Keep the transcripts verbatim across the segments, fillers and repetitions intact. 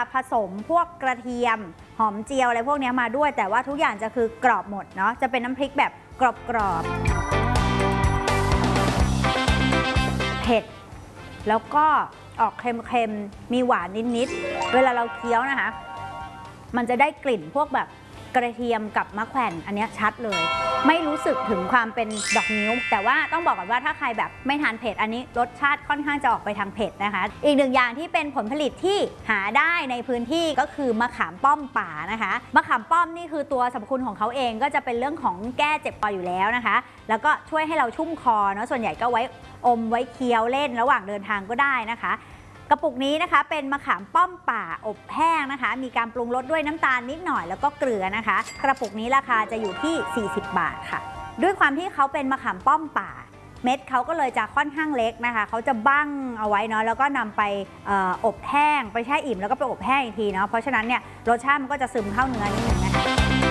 ผสมพวกกระเทียมหอมเจียวอะไรพวกนี้มาด้วยแต่ว่าทุกอย่างจะคือกรอบหมดเนาะจะเป็นน้ำพริกแบบกรอบๆเผ็ดแล้วก็ออกเค็มๆมีหวานนิดๆเวลาเราเคี้ยวนะคะมันจะได้กลิ่นพวกแบบกระเทียมกับมะแขวนอันนี้ชัดเลยไม่รู้สึกถึงความเป็นดอกนิ้วแต่ว่าต้องบอกก่อนว่าถ้าใครแบบไม่ทานเผ็ดอันนี้รสชาติค่อนข้างจะออกไปทางเผ็ดนะคะอีกหนึ่งอย่างที่เป็นผลผลิตที่หาได้ในพื้นที่ก็คือมะขามป้อมป่านะคะมะขามป้อมนี่คือตัวสรรพคุณของเขาเองก็จะเป็นเรื่องของแก้เจ็บคออยู่แล้วนะคะแล้วก็ช่วยให้เราชุ่มคอเนาะส่วนใหญ่ก็ไว้อมไว้เคี้ยวเล่นระหว่างเดินทางก็ได้นะคะกระปุกนี้นะคะเป็นมะขามป้อมป่าอบแห้งนะคะมีการปรุงรสด้วยน้ำตาลนิดหน่อยแล้วก็เกลือนะคะกระปุกนี้ราคาจะอยู่ที่สี่สิบบาทค่ะด้วยความที่เขาเป็นมะขามป้อมป่าเม็ดเขาก็เลยจะค่อนข้างเล็กนะคะเขาจะบั้งเอาไว้เนาะแล้วก็นำไปออบแห้งไปแช่อิ่มแล้วก็ไปอบแห้งอีกทีเนาะเพราะฉะนั้นเนี่ยรสชาติมันก็จะซึมเข้าเนื้อนิดนึงนะคะ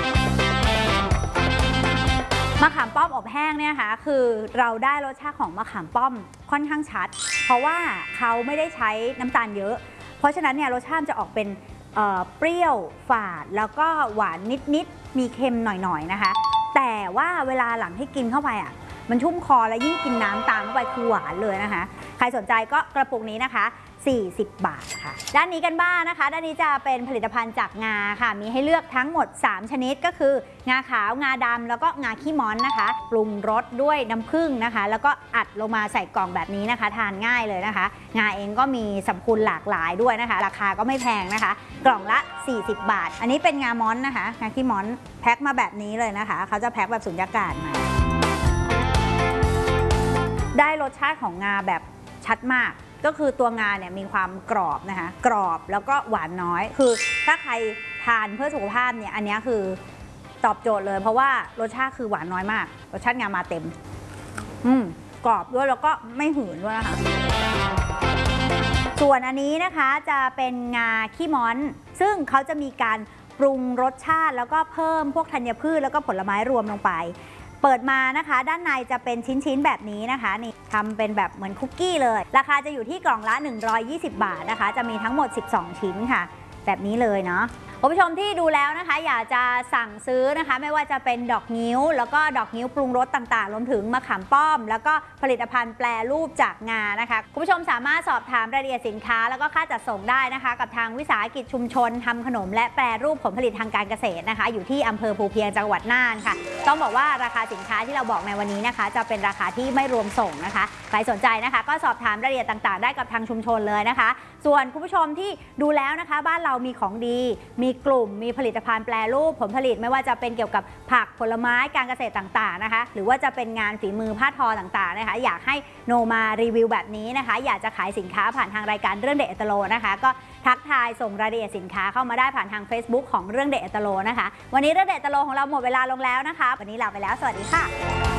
มะขามป้อมอบแห้งเนี่ยค่ะคือเราได้รสชาติของมะขามป้อมค่อนข้างชัดเพราะว่าเขาไม่ได้ใช้น้ำตาลเยอะเพราะฉะนั้นเนี่ยรสชาติจะออกเป็นเอ่อเปรี้ยวฝาดแล้วก็หวานนิดๆมีเค็มหน่อยๆนะคะแต่ว่าเวลาหลังที่กินเข้าไปอ่ะมันชุ่มคอและยิ่งกินน้ำตามเข้าไปคือหวานเลยนะคะใครสนใจก็กระปุกนี้นะคะสี่สิบบาทค่ะด้านนี้กันบ้าง น, นะคะด้านนี้จะเป็นผลิตภัณฑ์จากงาค่ะมีให้เลือกทั้งหมดสามชนิดก็คืองาขาวงาดำแล้วก็งาขี้ม้อนนะคะปรุงรสด้วยน้ำผึ้งนะคะแล้วก็อัดลงมาใส่กล่องแบบนี้นะคะทานง่ายเลยนะคะงาเองก็มีสรรพคุณหลากหลายด้วยนะคะราคาก็ไม่แพงนะคะกล่องละสี่สิบบาทอันนี้เป็นงาม้อนนะคะงาขี้ม้อนแพ็คมาแบบนี้เลยนะคะเขาจะแพ็คแบบสุญญากาศมาได้รสชาติของงาแบบชัดมากก็คือตัวงาเนี่ยมีความกรอบนะคะกรอบแล้วก็หวานน้อยคือถ้าใครทานเพื่อสุขภาพเนี่ยอันนี้คือตอบโจทย์เลยเพราะว่ารสชาติคือหวานน้อยมากรสชาติงามาเต็มอืมกรอบด้วยแล้วก็ไม่หืนด้วยนะคะส่วนอันนี้นะคะจะเป็นงาขี้ม้อนซึ่งเขาจะมีการปรุงรสชาติแล้วก็เพิ่มพวกธัญพืชแล้วก็ผลไม้รวมลงไปเปิดมานะคะด้านในจะเป็นชิ้นๆแบบนี้นะคะนี่ทำเป็นแบบเหมือนคุกกี้เลยราคาจะอยู่ที่กล่องละหนึ่งร้อยยี่สิบบาทนะคะจะมีทั้งหมดสิบสองชิ้นค่ะแบบนี้เลยเนาะคุณผู้ชมที่ดูแล้วนะคะอยากจะสั่งซื้อนะคะไม่ว่าจะเป็นดอกงิ้วแล้วก็ดอกงิ้วปรุงรสต่างๆรวมถึงมะขามป้อมแล้วก็ผลิตภัณฑ์แปรรูปจากงานะคะคุณผู้ชมสามารถสอบถามรายละเอียดสินค้าแล้วก็ค่าจัดส่งได้นะคะกับทางวิสาหกิจชุมชนทำขนมและแปรรูปผลผลิตทางการเกษตรนะคะอยู่ที่อำเภอภูเพียงจังหวัดน่านค่ะต้องบอกว่าราคาสินค้าที่เราบอกในวันนี้นะคะจะเป็นราคาที่ไม่รวมส่งนะคะใครสนใจนะคะก็สอบถามรายละเอียดต่างๆได้กับทางชุมชนเลยนะคะส่วนคุณผู้ชมที่ดูแล้วนะคะบ้านเรามีของดีมีกลุ่มมีผลิตภัณฑ์แปรรูปผลผลิตไม่ว่าจะเป็นเกี่ยวกับผักผลไม้การเกษตรต่างๆนะคะหรือว่าจะเป็นงานฝีมือผ้าทอต่างๆนะคะอยากให้โนมารีวิวแบบนี้นะคะอยากจะขายสินค้าผ่านทางรายการเรื่องเด็ดเอตโลนะคะก็ทักทายส่งรายละเอียดสินค้าเข้ามาได้ผ่านทาง Facebook ของเรื่องเด็ดเอตโลนะคะวันนี้เรื่องเด็ดเอตโลของเราหมดเวลาลงแล้วนะคะวันนี้ลาไปแล้วสวัสดีค่ะ